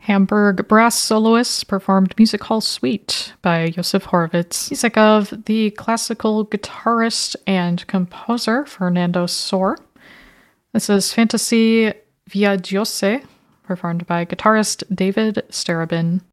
Hamburg Brass Soloists performed Music Hall Suite by Josef Horowitz. Music of the classical guitarist and composer Fernando Sor. This is Fantasy Viaggiose, performed by guitarist David Starobin.